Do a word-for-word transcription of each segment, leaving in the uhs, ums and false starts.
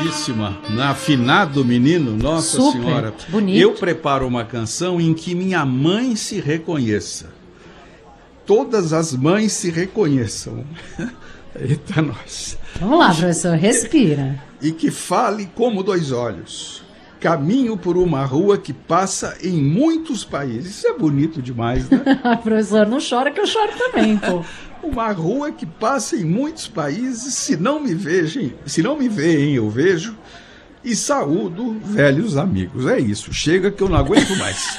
belíssima, na afinado menino, nossa Super, senhora. bonito. Eu preparo uma canção em que minha mãe se reconheça. Todas as mães se reconheçam. Eita, nós. Vamos lá, professor, respira. E que fale como dois olhos. Caminho por uma rua que passa em muitos países. Isso é bonito demais, né? Professor, não chora que eu choro também, pô. Uma rua que passa em muitos países, se não me vejem, se não me veem, eu vejo, e saúdo velhos amigos. É isso, chega que eu não aguento mais.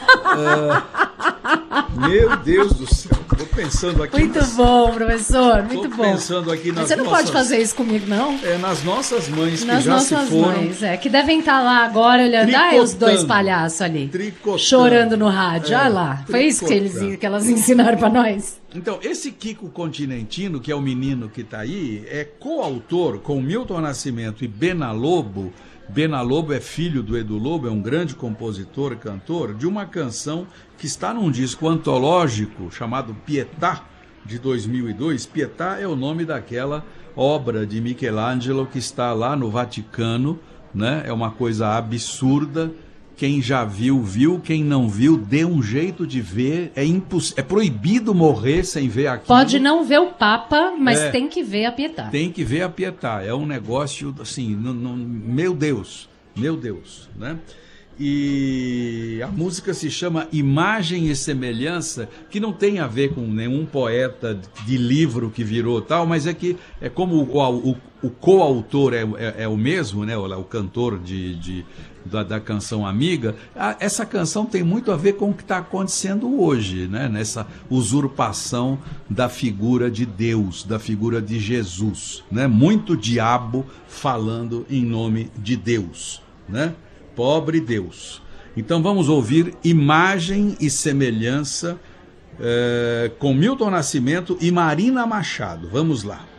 uh, meu Deus do céu, estou pensando aqui... Muito nas... bom, professor, muito tô bom. pensando aqui nas Mas você não nossas... pode fazer isso comigo, não? É, nas nossas mães que Nas já se nossas foram... mães, é, que devem estar lá agora olhando, ai, os dois palhaços ali, tricotando, chorando no rádio, é, olha lá. Foi isso que, eles, tricotando. que elas ensinaram para nós. Então, esse Kiko Continentino, que é o menino que está aí, é coautor com Milton Nascimento e Bena Lobo. Bena Lobo é filho do Edu Lobo, é um grande compositor e cantor, de uma canção que está num disco antológico chamado Pietà, de dois mil e dois. Pietà é o nome daquela obra de Michelangelo que está lá no Vaticano, né? É uma coisa absurda. Quem já viu, viu. Quem não viu, dê um jeito de ver. É, imposs... é proibido morrer sem ver aquilo. Pode não ver o Papa, mas é, tem que ver a Pietà. Tem que ver a Pietà. É um negócio, assim, no, no... meu Deus, meu Deus, né? E a música se chama Imagem e Semelhança, que não tem a ver com nenhum poeta de livro que virou tal, mas é que é como o, o, o coautor é, é, é o mesmo, né? O, o cantor de, de, da, da canção Amiga. A, essa canção tem muito a ver com o que está acontecendo hoje, né? Nessa usurpação da figura de Deus, da figura de Jesus, né? Muito diabo falando em nome de Deus, né? Pobre Deus. Então vamos ouvir Imagem e Semelhança eh, com Milton Nascimento e Marina Machado. Vamos lá.